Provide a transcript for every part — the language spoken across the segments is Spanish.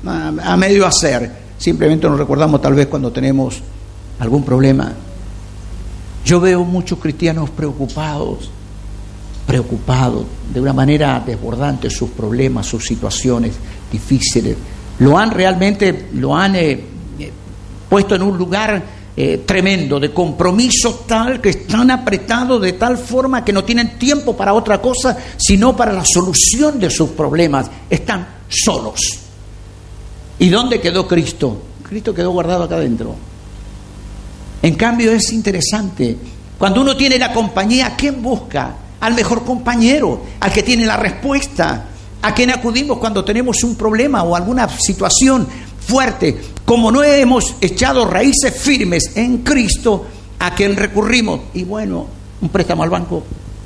a medio hacer. Simplemente nos recordamos tal vez cuando tenemos algún problema. Yo veo muchos cristianos preocupados de una manera desbordante sus problemas, sus situaciones difíciles. Lo han puesto en un lugar tremendo de compromiso tal que están apretados de tal forma que no tienen tiempo para otra cosa sino para la solución de sus problemas. Están solos. ¿Y dónde quedó Cristo? Cristo quedó guardado acá adentro. En cambio es interesante, cuando uno tiene la compañía, ¿a quién busca? Al mejor compañero, al que tiene la respuesta, a quien acudimos cuando tenemos un problema o alguna situación fuerte. Como no hemos echado raíces firmes en Cristo, ¿a quien recurrimos? Y bueno, un préstamo al banco,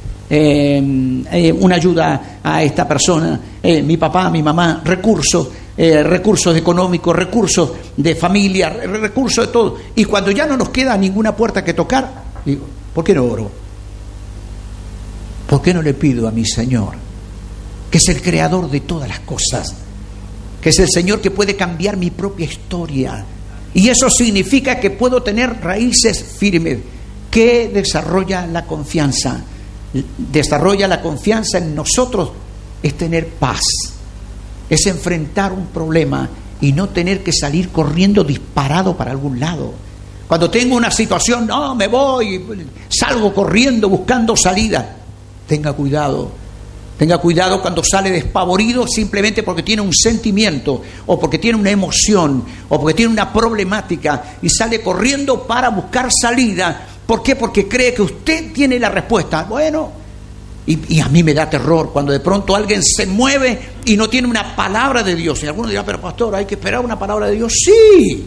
una ayuda a esta persona, mi papá, mi mamá, recursos económicos, recursos de familia, recursos de todo. Y cuando ya no nos queda ninguna puerta que tocar, digo, ¿por qué no oro? ¿Por qué no le pido a mi Señor, que es el creador de todas las cosas, que es el Señor que puede cambiar mi propia historia? Y eso significa que puedo tener raíces firmes, que desarrolla la confianza. Desarrolla la confianza en nosotros, es tener paz, es enfrentar un problema y no tener que salir corriendo disparado para algún lado. Cuando tengo una situación, no, me voy, salgo corriendo buscando salida. Tenga cuidado cuando sale despavorido simplemente porque tiene un sentimiento o porque tiene una emoción o porque tiene una problemática y sale corriendo para buscar salida. ¿Por qué? Porque cree que usted tiene la respuesta. Bueno, y a mí me da terror cuando de pronto alguien se mueve y no tiene una palabra de Dios. Y alguno dirá, pero pastor, ¿hay que esperar una palabra de Dios? Sí.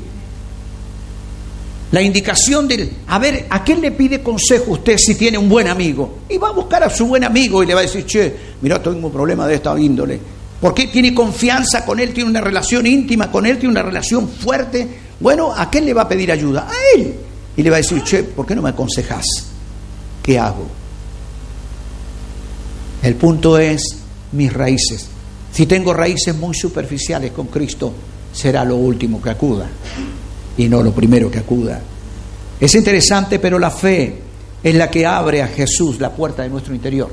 La indicación a ver, ¿a quién le pide consejo usted si tiene un buen amigo? Y va a buscar a su buen amigo y le va a decir, che, mira, tengo un problema de esta índole. Porque tiene confianza con él, tiene una relación íntima con él, tiene una relación fuerte. Bueno, ¿a quién le va a pedir ayuda? A él. Y le va a decir, che, ¿por qué no me aconsejas? ¿Qué hago? El punto es mis raíces. Si tengo raíces muy superficiales con Cristo, será lo último que acuda y no lo primero que acuda. Es interesante, pero la fe es la que abre a Jesús la puerta de nuestro interior.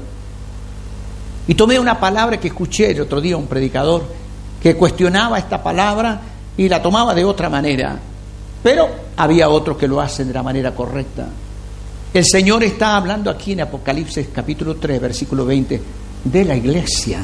Y tomé una palabra que escuché el otro día, un predicador que cuestionaba esta palabra y la tomaba de otra manera, pero había otros que lo hacen de la manera correcta. El Señor está hablando aquí en Apocalipsis capítulo 3, versículo 20, de la iglesia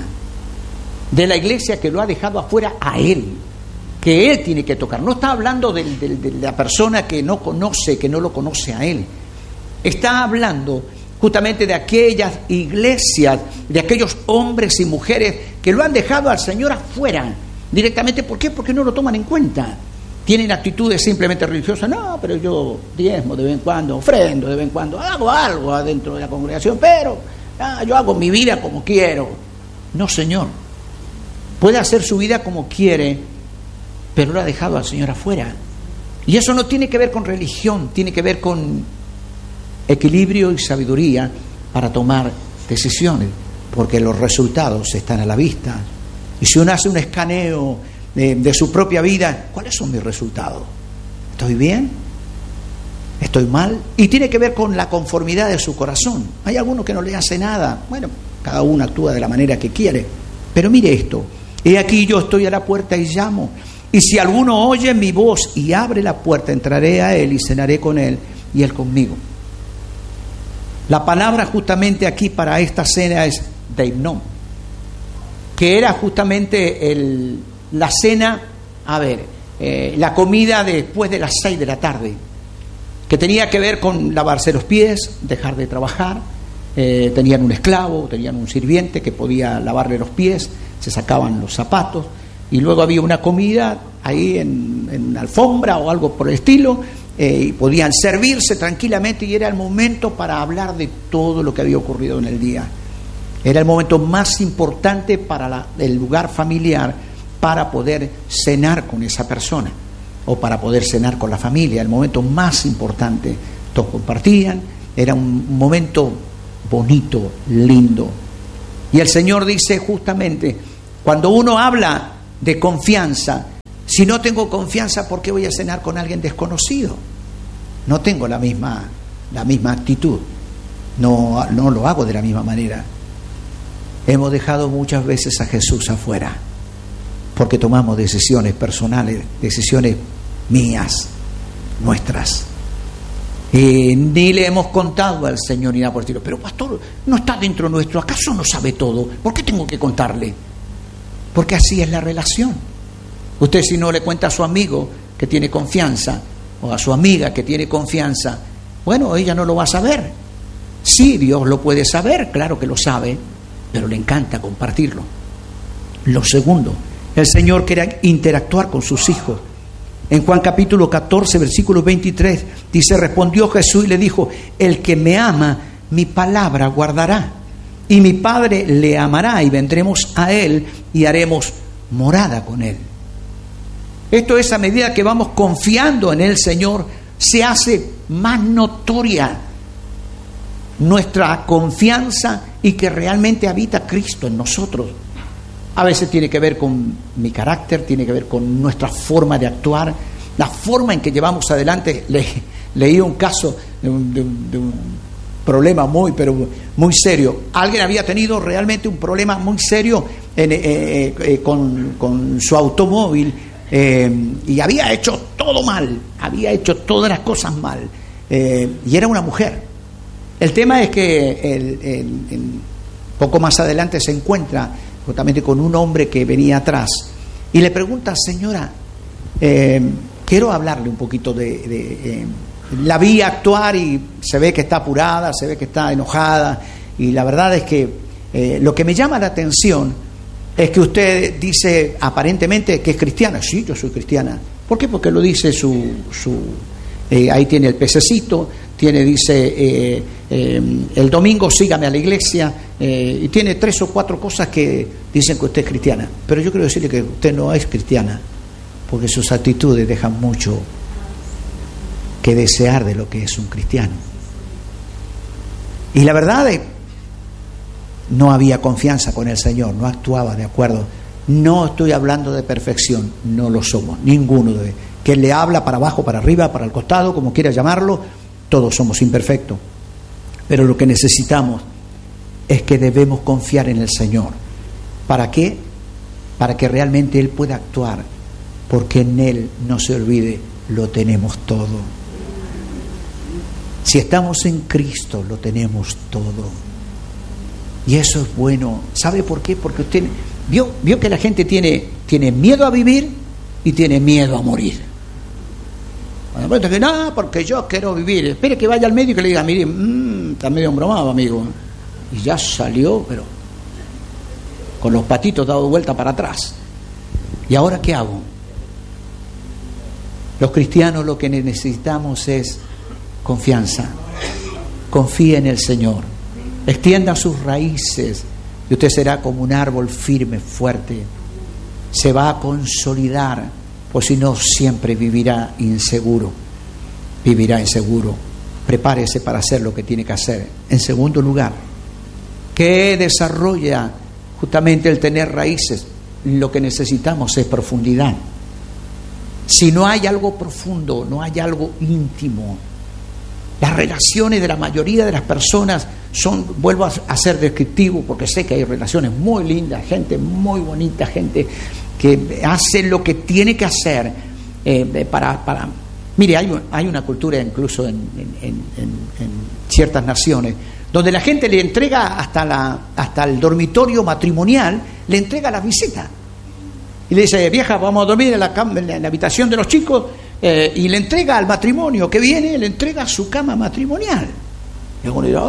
que lo ha dejado afuera a Él, que Él tiene que tocar. No está hablando de la persona que no conoce, que no lo conoce a Él. Está hablando justamente de aquellas iglesias, de aquellos hombres y mujeres que lo han dejado al Señor afuera directamente. ¿Por qué? Porque no lo toman en cuenta. Tienen actitudes simplemente religiosas. No, pero yo diezmo de vez en cuando, ofrendo de vez en cuando, hago algo adentro de la congregación, pero yo hago mi vida como quiero. No, Señor. Puede hacer su vida como quiere, pero lo ha dejado al Señor afuera. Y eso no tiene que ver con religión, tiene que ver con equilibrio y sabiduría para tomar decisiones, porque los resultados están a la vista. Y si uno hace un escaneo de su propia vida, ¿cuáles son mis resultados? ¿Estoy bien? ¿Estoy mal? Y tiene que ver con la conformidad de su corazón. Hay algunos que no le hace nada. Bueno, cada uno actúa de la manera que quiere. Pero mire esto: he aquí yo estoy a la puerta y llamo. Y si alguno oye mi voz y abre la puerta, entraré a él y cenaré con él y él conmigo. La palabra justamente aquí para esta cena es deimnón, que era justamente la cena, la comida después de las 6 de la tarde, que tenía que ver con lavarse los pies, dejar de trabajar. Tenían un esclavo, tenían un sirviente que podía lavarle los pies, se sacaban los zapatos, y luego había una comida ahí en una alfombra o algo por el estilo, y podían servirse tranquilamente, y era el momento para hablar de todo lo que había ocurrido en el día. Era el momento más importante para el lugar familiar, para poder cenar con esa persona o para poder cenar con la familia. El momento más importante. Todos compartían, era un momento bonito, lindo. Y el Señor dice justamente, cuando uno habla de confianza, Si no tengo confianza, ¿por qué voy a cenar con alguien desconocido? No tengo la misma actitud. No lo hago de la misma manera. Hemos dejado muchas veces a Jesús afuera porque tomamos decisiones personales, decisiones mías, nuestras. Ni le hemos contado al Señor ni nada por el estilo. Pero pastor, no está dentro nuestro. ¿Acaso no sabe todo? ¿Por qué tengo que contarle? Porque así es la relación. Usted, si no le cuenta a su amigo que tiene confianza, o a su amiga que tiene confianza, bueno, ella no lo va a saber. Sí, Dios lo puede saber, claro que lo sabe, pero le encanta compartirlo. Lo segundo, el Señor quiere interactuar con sus hijos. En Juan capítulo 14, versículo 23, dice: respondió Jesús y le dijo: el que me ama, mi palabra guardará, y mi Padre le amará, y vendremos a él y haremos morada con él. Esto es, a medida que vamos confiando en el Señor, se hace más notoria nuestra confianza y que realmente habita Cristo en nosotros. A veces tiene que ver con mi carácter, tiene que ver con nuestra forma de actuar, la forma en que llevamos adelante. Leí un caso de un problema muy serio. Alguien había tenido realmente un problema muy serio con su automóvil, y había hecho todo mal, había hecho todas las cosas mal, y era una mujer. El tema es que poco más adelante se encuentra justamente con un hombre que venía atrás y le pregunta: señora, quiero hablarle un poquito la vi actuar y se ve que está apurada, se ve que está enojada, y la verdad es que lo que me llama la atención es que usted dice aparentemente que es cristiana. Sí, yo soy cristiana. ¿Por qué? Porque lo dice ahí tiene el pececito, dice el domingo sígame a la iglesia, y tiene 3 o 4 cosas que dicen que usted es cristiana. Pero yo quiero decirle que usted no es cristiana, porque sus actitudes dejan mucho que desear de lo que es un cristiano. Y la verdad es, no había confianza con el Señor, no actuaba de acuerdo. No estoy hablando de perfección, no lo somos, ninguno de que le habla para abajo, para arriba, para el costado, como quiera llamarlo. Todos somos imperfectos, pero lo que necesitamos es que debemos confiar en el Señor. ¿Para qué? Para que realmente Él pueda actuar, porque en Él, no se olvide, lo tenemos todo. Si estamos en Cristo, lo tenemos todo. Y eso es bueno. ¿Sabe por qué? Porque usted vio que la gente tiene miedo a vivir y tiene miedo a morir. Cuando que no, porque yo quiero vivir. Espere que vaya al médico y le diga: mire, está medio embromado, amigo. Y ya salió, pero con los patitos dado vuelta para atrás. ¿Y ahora qué hago? Los cristianos lo que necesitamos es confianza. Confíe en el Señor. Extienda sus raíces y usted será como un árbol firme, fuerte. Se va a consolidar, pues si no, siempre vivirá inseguro. Vivirá inseguro. Prepárese para hacer lo que tiene que hacer. En segundo lugar, ¿qué desarrolla justamente el tener raíces? Lo que necesitamos es profundidad. Si no hay algo profundo, no hay algo íntimo, las relaciones de la mayoría de las personas vuelvo a ser descriptivo porque sé que hay relaciones muy lindas, gente muy bonita, gente que hace lo que tiene que hacer para... Mire, hay una cultura incluso en ciertas naciones donde la gente le entrega hasta el dormitorio matrimonial, le entrega la visita. Y le dice: vieja, vamos a dormir en la habitación de los chicos, y le entrega al matrimonio que viene, le entrega su cama matrimonial. Y uno dirá: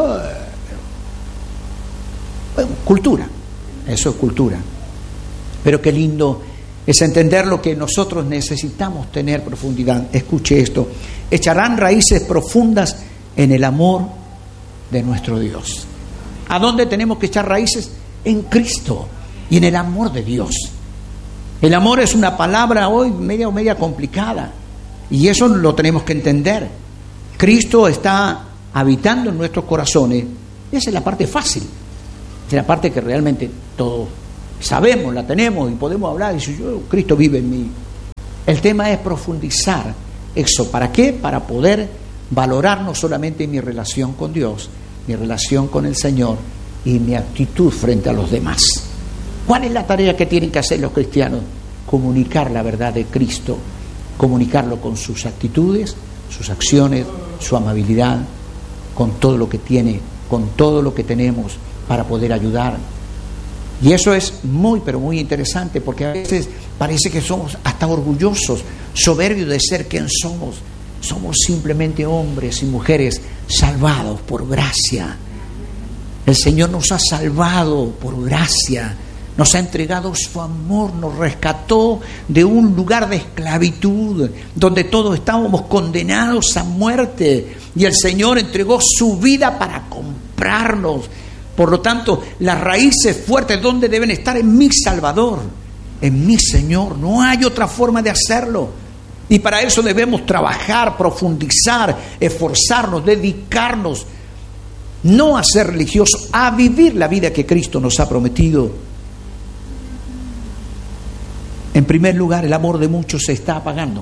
bueno, cultura, eso es cultura. Pero qué lindo es entender lo que nosotros necesitamos tener profundidad. Escuche esto: echarán raíces profundas en el amor de nuestro Dios. ¿A dónde tenemos que echar raíces? En Cristo y en el amor de Dios. El amor es una palabra hoy media complicada, y eso lo tenemos que entender. Cristo está habitando en nuestros corazones. Esa es la parte fácil, es la parte que realmente todos sabemos, la tenemos y podemos hablar. Y si Cristo vive en mí, El tema es profundizar eso. ¿Para qué? Para poder valorar no solamente mi relación con Dios, mi relación con el Señor y mi actitud frente a los demás. ¿Cuál es la tarea que tienen que hacer los cristianos? Comunicar la verdad de Cristo, comunicarlo con sus actitudes, sus acciones, su amabilidad, con todo lo que tiene, con todo lo que tenemos para poder ayudar. Y eso es muy, pero muy interesante, porque a veces parece que somos hasta orgullosos, soberbios de ser quien somos. Somos simplemente hombres y mujeres salvados por gracia. El Señor nos ha salvado por gracia, nos ha entregado su amor, nos rescató de un lugar de esclavitud, donde todos estábamos condenados a muerte, y el Señor entregó su vida para comprarnos. Por lo tanto, las raíces fuertes, ¿dónde deben estar? En mi Salvador, en mi Señor. No hay otra forma de hacerlo. Y para eso debemos trabajar, profundizar, esforzarnos, dedicarnos, no a ser religiosos, a vivir la vida que Cristo nos ha prometido. En primer lugar, el amor de muchos se está apagando.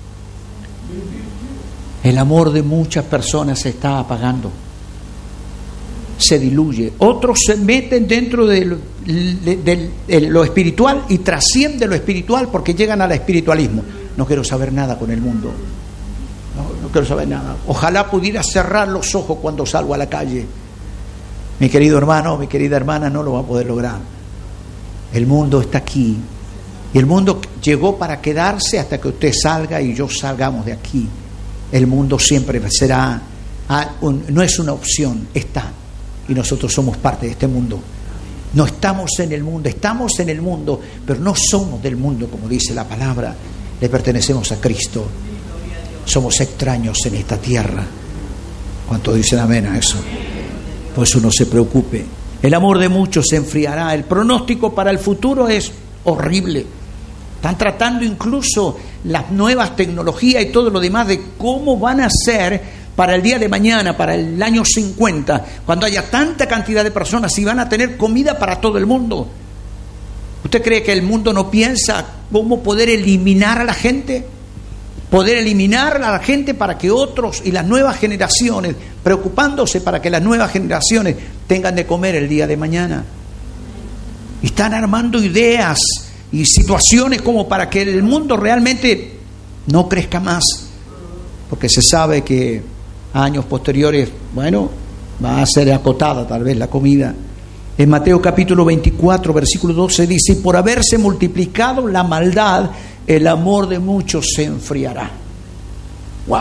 El amor de muchas personas se está apagando. Se diluye. Otros se meten dentro de lo espiritual y trascienden lo espiritual porque llegan al espiritualismo. No quiero saber nada con el mundo. No quiero saber nada. Ojalá pudiera cerrar los ojos cuando salgo a la calle. Mi querido hermano, mi querida hermana, no lo va a poder lograr. El mundo está aquí. Y el mundo llegó para quedarse hasta que usted salga y yo salgamos de aquí. El mundo siempre será, no es una opción, está. Y nosotros somos parte de este mundo. No estamos en el mundo, estamos en el mundo, pero no somos del mundo, como dice la palabra. Le pertenecemos a Cristo. Somos extraños en esta tierra. ¿Cuántos dicen amén a eso? Por eso no se preocupe. El amor de muchos se enfriará. El pronóstico para el futuro es horrible. Están tratando incluso las nuevas tecnologías y todo lo demás de cómo van a ser para el día de mañana, para el año 50, cuando haya tanta cantidad de personas y van a tener comida para todo el mundo. ¿Usted cree que el mundo no piensa cómo poder eliminar a la gente? Poder eliminar a la gente para que otros y las nuevas generaciones, preocupándose para que las nuevas generaciones tengan de comer el día de mañana. Y están armando ideas y situaciones como para que el mundo realmente no crezca más, porque se sabe que años posteriores, bueno, va a ser acotada tal vez la comida. En Mateo capítulo 24, versículo 12 dice: y por haberse multiplicado la maldad, el amor de muchos se enfriará. Wow.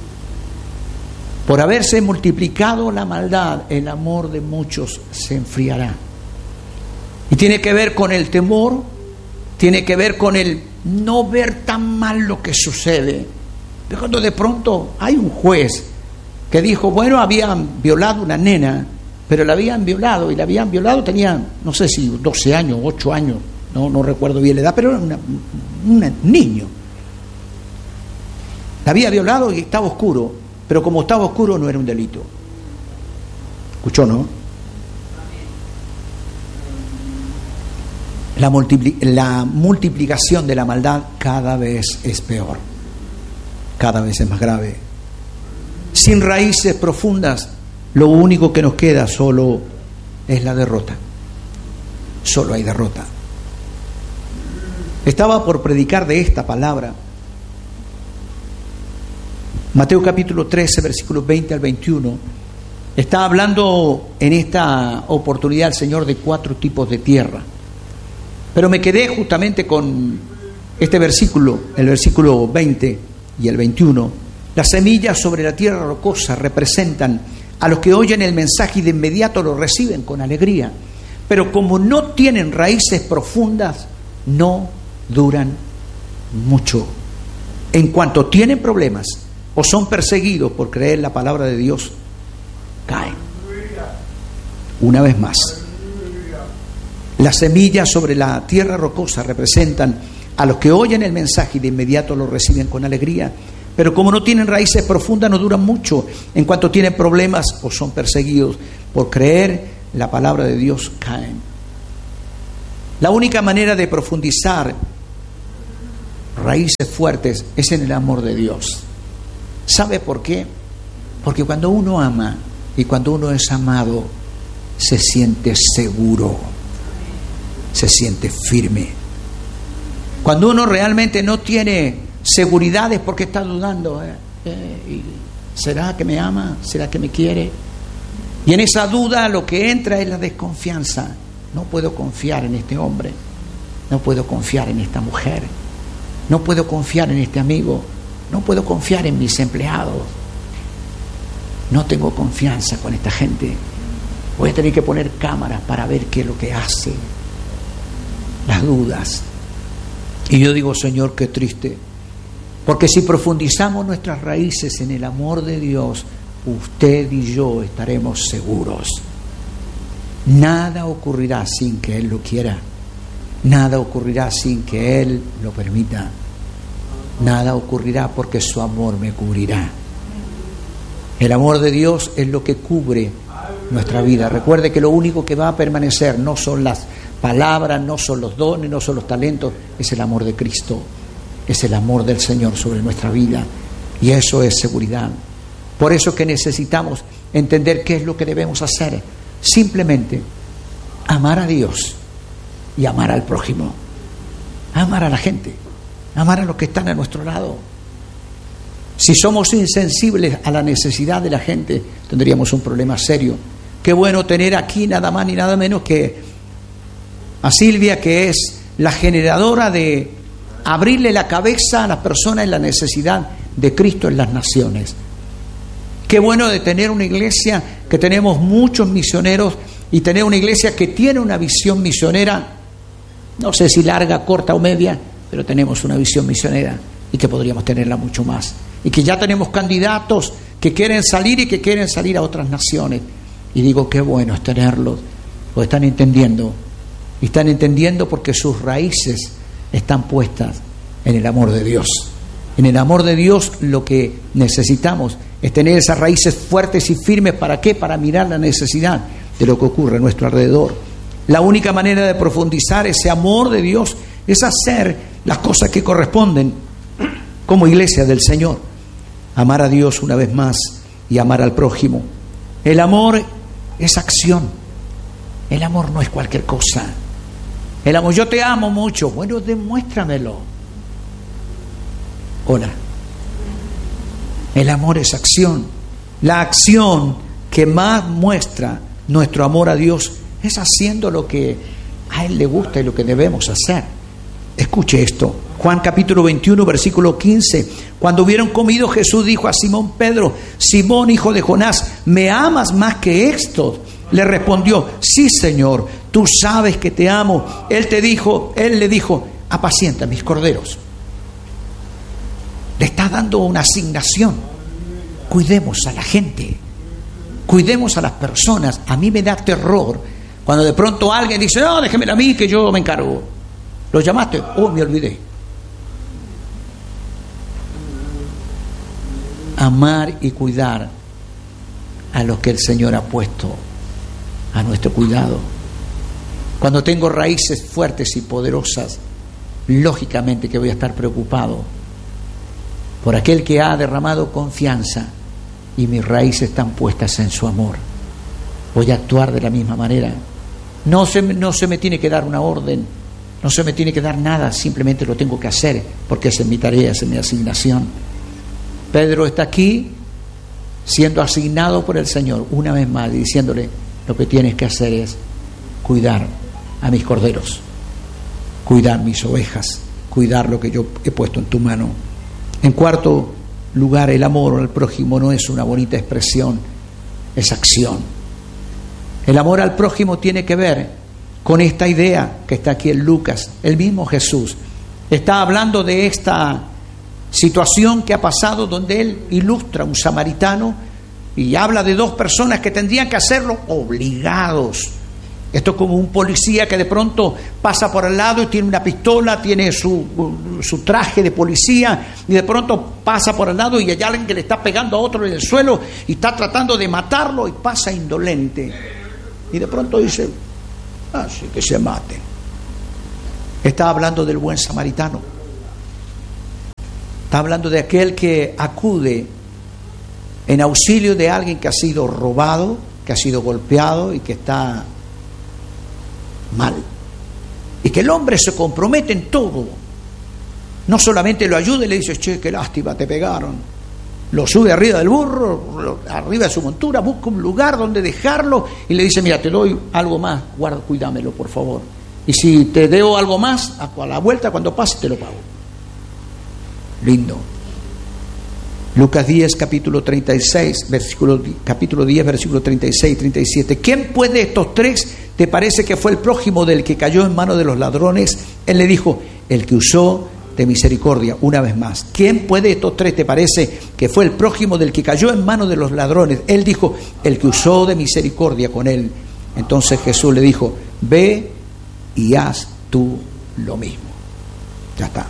Por haberse multiplicado la maldad, el amor de muchos se enfriará. Y tiene que ver con el temor, tiene que ver con el no ver tan mal lo que sucede. De cuando de pronto hay un juez que dijo, bueno, habían violado una nena, pero la habían violado, y la habían violado, tenía, no sé si 12 años, 8 años, no recuerdo bien la edad, pero era un niño. La había violado y estaba oscuro, pero como estaba oscuro no era un delito. ¿Escuchó, no? La multiplicación de la maldad cada vez es peor, cada vez es más grave. Sin raíces profundas, lo único que nos queda solo es la derrota. Solo hay derrota. Estaba por predicar de esta palabra. Mateo capítulo 13, versículos 20 al 21. Está hablando en esta oportunidad el Señor de 4 tipos de tierra. Pero me quedé justamente con este versículo, el versículo 20 y el 21. Las semillas sobre la tierra rocosa representan a los que oyen el mensaje y de inmediato lo reciben con alegría. Pero como no tienen raíces profundas, no duran mucho. En cuanto tienen problemas o son perseguidos por creer la palabra de Dios, caen. Una vez más. Las semillas sobre la tierra rocosa representan a los que oyen el mensaje y de inmediato lo reciben con alegría, pero como no tienen raíces profundas no duran mucho. En cuanto tienen problemas o son perseguidos por creer la palabra de Dios, caen. La única manera de profundizar raíces fuertes es en el amor de Dios. ¿Sabe por qué? Porque cuando uno ama y cuando uno es amado, se siente seguro, se siente firme. Cuando uno realmente no tiene seguridad es porque está dudando. ¿Será que me ama? ¿Será que me quiere? Y en esa duda lo que entra es la desconfianza. No puedo confiar en este hombre, no puedo confiar en esta mujer, no puedo confiar en este amigo, no puedo confiar en mis empleados, no tengo confianza con esta gente. Voy a tener que poner cámaras para ver qué es lo que hace. Las dudas. Y yo digo, Señor, qué triste, porque si profundizamos nuestras raíces en el amor de Dios, usted y yo estaremos seguros. Nada ocurrirá sin que Él lo quiera. Nada ocurrirá sin que Él lo permita. Nada ocurrirá porque su amor me cubrirá. El amor de Dios es lo que cubre nuestra vida. Recuerde que lo único que va a permanecer no son las palabras, no son los dones, no son los talentos, es el amor de Cristo, es el amor del Señor sobre nuestra vida. Y eso es seguridad. Por eso es que necesitamos entender qué es lo que debemos hacer. Simplemente amar a Dios y amar al prójimo, amar a la gente, amar a los que están a nuestro lado. Si somos insensibles a la necesidad de la gente, tendríamos un problema serio. Qué bueno tener aquí nada más ni nada menos que a Silvia, que es la generadora de abrirle la cabeza a las personas en la necesidad de Cristo en las naciones. Qué bueno de tener una iglesia que tenemos muchos misioneros y tener una iglesia que tiene una visión misionera, no sé si larga, corta o media, pero tenemos una visión misionera y que podríamos tenerla mucho más. Y que ya tenemos candidatos que quieren salir y que quieren salir a otras naciones. Y digo, qué bueno es tenerlos, lo están entendiendo. Y están entendiendo porque sus raíces están puestas en el amor de Dios. En el amor de Dios lo que necesitamos es tener esas raíces fuertes y firmes. ¿Para qué? Para mirar la necesidad de lo que ocurre a nuestro alrededor. La única manera de profundizar ese amor de Dios es hacer las cosas que corresponden como iglesia del Señor. Amar a Dios una vez más y amar al prójimo. El amor es acción. El amor no es cualquier cosa. El amor, yo te amo mucho. Bueno, demuéstramelo. Hola. El amor es acción. La acción que más muestra nuestro amor a Dios es haciendo lo que a Él le gusta y lo que debemos hacer. Escuche esto. Juan capítulo 21, versículo 15. Cuando hubieron comido, Jesús dijo a Simón Pedro: Simón, hijo de Jonás, ¿me amas más que estos? Le respondió: sí, Señor, tú sabes que te amo. Él le dijo: apacienta mis corderos. Le está dando una asignación. Cuidemos a la gente, cuidemos a las personas. A mí me da terror cuando de pronto alguien dice: no, déjemela a mí que yo me encargo. ¿Lo llamaste? Oh, me olvidé. Amar y cuidar a los que el Señor ha puesto a nuestro cuidado. Cuando tengo raíces fuertes y poderosas, lógicamente que voy a estar preocupado por aquel que ha derramado confianza y mis raíces están puestas en su amor. Voy a actuar de la misma manera. No se me tiene que dar una orden, no se me tiene que dar nada, simplemente lo tengo que hacer porque esa es mi tarea, esa es mi asignación. Pedro está aquí siendo asignado por el Señor una vez más, diciéndole: lo que tienes que hacer es cuidar a mis corderos, cuidar mis ovejas, cuidar lo que yo he puesto en tu mano. En cuarto lugar, el amor al prójimo no es una bonita expresión, es acción. El amor al prójimo tiene que ver con esta idea que está aquí en Lucas. El mismo Jesús está hablando de esta situación que ha pasado, donde él ilustra a un samaritano y habla de dos personas que tendrían que hacerlo obligados. Esto es como un policía que de pronto pasa por al lado y tiene una pistola, tiene su traje de policía, y de pronto pasa por al lado y hay alguien que le está pegando a otro en el suelo y está tratando de matarlo y pasa indolente. Y de pronto dice: así que se mate. Está hablando del buen samaritano. Está hablando de aquel que acude en auxilio de alguien que ha sido robado, que ha sido golpeado y que está mal. Y que el hombre se compromete en todo. No solamente lo ayuda y le dice, che, qué lástima, te pegaron. Lo sube arriba del burro, arriba de su montura, busca un lugar donde dejarlo y le dice, mira, te doy algo más, guarda, cuídamelo, por favor. Y si te debo algo más, a la vuelta cuando pase te lo pago. Lindo. Lucas 10, capítulo 36, capítulo 10, versículo 36 y 37. ¿Quién pues de estos tres te parece que fue el prójimo del que cayó en manos de los ladrones? Él le dijo, el que usó de misericordia. Una vez más, ¿quién pues de estos tres te parece que fue el prójimo del que cayó en manos de los ladrones? Él dijo, el que usó de misericordia con él. Entonces Jesús le dijo, ve y haz tú lo mismo. Ya está.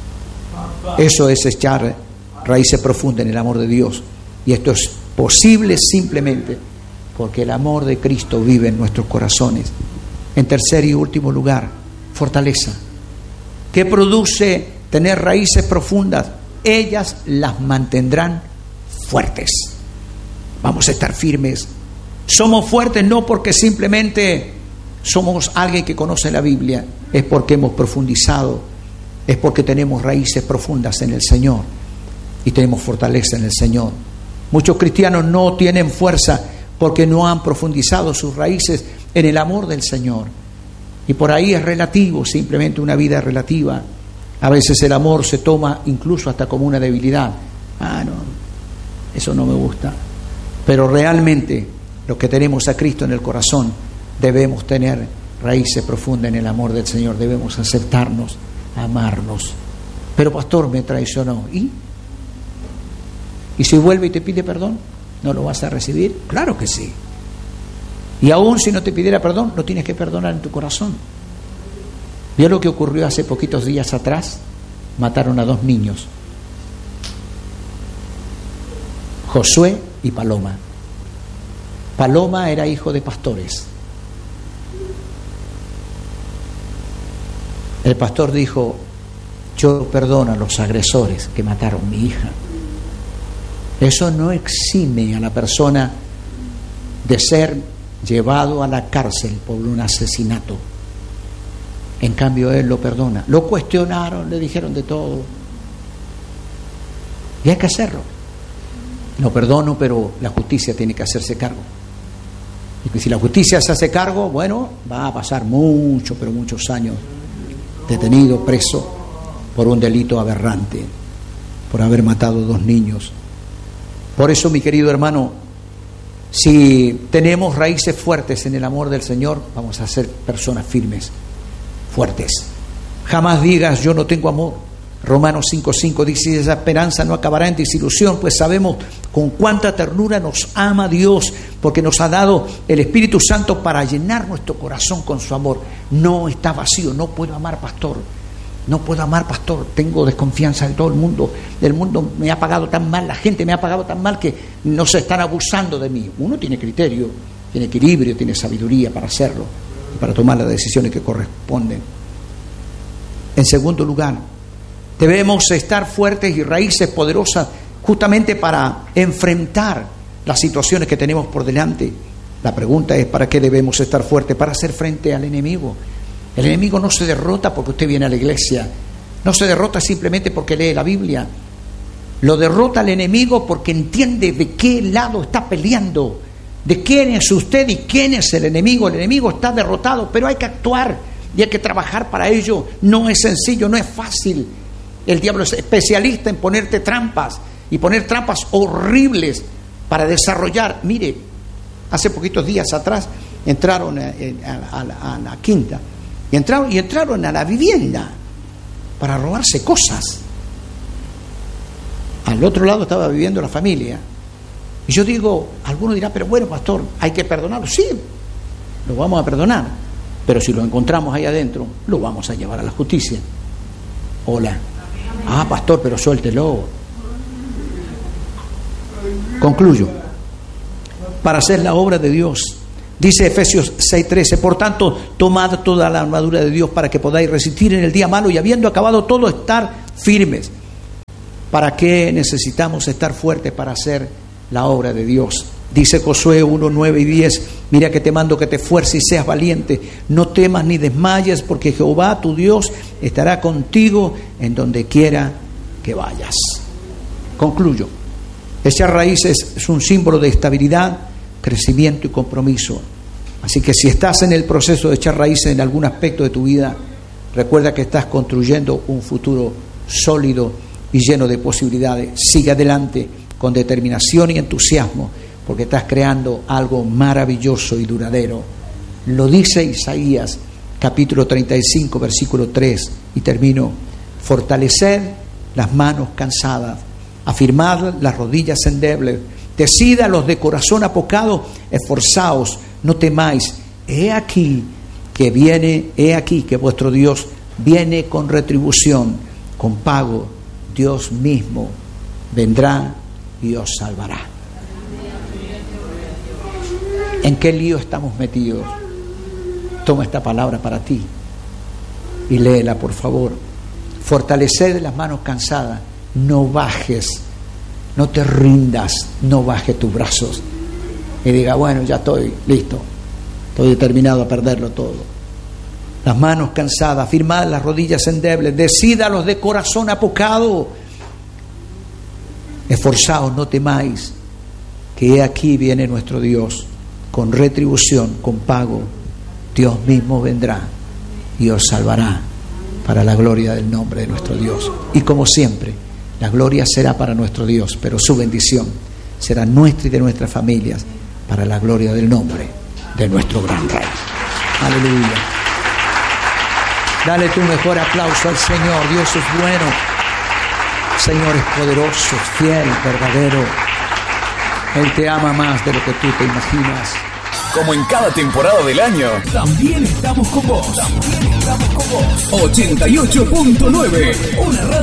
Eso es echar raíces profundas en el amor de Dios. Y esto es posible simplemente porque el amor de Cristo vive en nuestros corazones. En tercer y último lugar, fortaleza. ¿Qué produce tener raíces profundas? Ellas las mantendrán fuertes. Vamos a estar firmes. Somos fuertes no porque simplemente somos alguien que conoce la Biblia, es porque hemos profundizado, es porque tenemos raíces profundas en el Señor y tenemos fortaleza en el Señor. Muchos cristianos no tienen fuerza porque no han profundizado sus raíces en el amor del Señor. Y por ahí es relativo, simplemente una vida relativa. A veces el amor se toma incluso hasta como una debilidad. No, eso no me gusta. Pero realmente los que tenemos a Cristo en el corazón debemos tener raíces profundas en el amor del Señor. Debemos aceptarnos, amarnos. Pero pastor, me traicionó. ¿Y si vuelve y te pide perdón? ¿No lo vas a recibir? Claro que sí. Y aún si no te pidiera perdón, lo tienes que perdonar en tu corazón. ¿Vio lo que ocurrió hace poquitos días atrás? Mataron a 2 niños, Josué y Paloma. Paloma era hijo de pastores. El pastor dijo, yo perdono a los agresores que mataron a mi hija. Eso no exime a la persona de ser llevado a la cárcel por un asesinato. En cambio él lo perdona. Lo cuestionaron, le dijeron de todo. Y hay que hacerlo. Lo perdono, pero la justicia tiene que hacerse cargo. Y que si la justicia se hace cargo, bueno, va a pasar mucho, pero muchos años detenido, preso, por un delito aberrante, por haber matado 2 niños. Por eso, mi querido hermano, si tenemos raíces fuertes en el amor del Señor, vamos a ser personas firmes, fuertes. Jamás digas, yo no tengo amor. Romanos 5:5 dice, esa esperanza no acabará en desilusión, pues sabemos con cuánta ternura nos ama Dios, porque nos ha dado el Espíritu Santo para llenar nuestro corazón con su amor. No está vacío, no puedo amar, pastor. No puedo amar, pastor, tengo desconfianza de todo el mundo. El mundo me ha pagado tan mal, la gente me ha pagado tan mal que no se están abusando de mí. Uno tiene criterio, tiene equilibrio, tiene sabiduría para hacerlo y para tomar las decisiones que corresponden. En segundo lugar, debemos estar fuertes y raíces poderosas justamente para enfrentar las situaciones que tenemos por delante. La pregunta es, ¿para qué debemos estar fuertes? Para hacer frente al enemigo. El enemigo no se derrota porque usted viene a la iglesia, no se derrota simplemente porque lee la Biblia. Lo derrota el enemigo porque entiende de qué lado está peleando, de quién es usted y quién es el enemigo. El enemigo está derrotado, pero hay que actuar y hay que trabajar para ello. No es sencillo, no es fácil. El diablo es especialista en ponerte trampas y poner trampas horribles para desarrollar. Mire, hace poquitos días atrás entraron a la quinta. Y entraron a la vivienda para robarse cosas. Al otro lado estaba viviendo la familia. Y yo digo, alguno dirá, pero bueno, pastor, hay que perdonarlo. Sí, lo vamos a perdonar. Pero si lo encontramos ahí adentro, lo vamos a llevar a la justicia. Hola. Pastor, pero suéltelo. Concluyo. Para hacer la obra de Dios, dice Efesios 6:13, por tanto, tomad toda la armadura de Dios para que podáis resistir en el día malo y habiendo acabado todo, estar firmes. ¿Para qué necesitamos estar fuertes para hacer la obra de Dios? Dice Josué 1, 9 y 10, mira que te mando que te esfuerces y seas valiente, no temas ni desmayes, porque Jehová tu Dios estará contigo en donde quiera que vayas. Concluyo. Echar raíces es un símbolo de estabilidad, crecimiento y compromiso. Así que si estás en el proceso de echar raíces en algún aspecto de tu vida, recuerda que estás construyendo un futuro sólido y lleno de posibilidades. Sigue adelante con determinación y entusiasmo, porque estás creando algo maravilloso y duradero. Lo dice Isaías, capítulo 35, versículo 3, y termino. Fortaleced las manos cansadas, afirmad las rodillas endebles, decida los de corazón apocado, esforzaos, no temáis. He aquí que vuestro Dios viene con retribución, con pago. Dios mismo vendrá y os salvará. ¿En qué lío estamos metidos? Toma esta palabra para ti y léela, por favor. Fortaleced las manos cansadas, no bajes, no te rindas, no bajes tus brazos y diga, bueno, ya estoy listo, estoy determinado a perderlo todo. Las manos cansadas, afirmad las rodillas endebles, decídalos de corazón apocado, esforzaos, no temáis, que he aquí viene nuestro Dios con retribución, con pago. Dios mismo vendrá y os salvará para la gloria del nombre de nuestro Dios. Y como siempre, la gloria será para nuestro Dios, pero su bendición será nuestra y de nuestras familias para la gloria del nombre de nuestro gran Rey. Aleluya. Dale tu mejor aplauso al Señor. Dios es bueno. Señor es poderoso, fiel, verdadero. Él te ama más de lo que tú te imaginas. Como en cada temporada del año, también estamos con vos. 88.9, una radio